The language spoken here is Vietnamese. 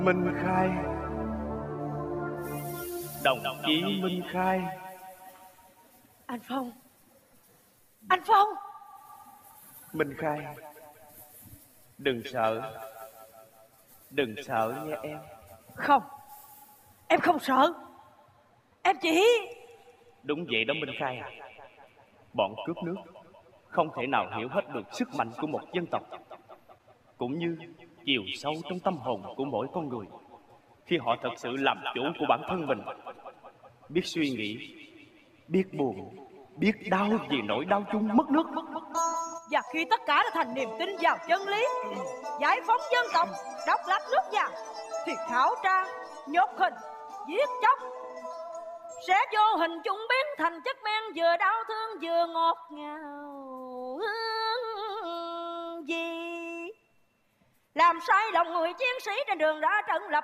Minh Khai, đồng chí Minh Khai. Anh Phong, anh Phong. Minh Khai, đừng sợ, đừng sợ nha em. Không, em không sợ. Em chỉ... Đúng vậy đó Minh Khai à. Bọn cướp nước không thể nào hiểu hết được sức mạnh của một dân tộc, cũng như chiều sâu trong tâm hồn của mỗi con người khi họ thật sự làm chủ của bản thân mình, biết suy nghĩ, biết buồn, biết đau vì nỗi đau chung mất nước. Và khi tất cả đã thành niềm tin vào chân lý, giải phóng dân tộc, độc lập nước nhà, thì khảo tra, nhốt hình, giết chóc sẽ vô hình chung biến thành chất men vừa đau thương vừa ngọt ngào. Vì làm sai lòng người chiến sĩ trên đường đã trận lập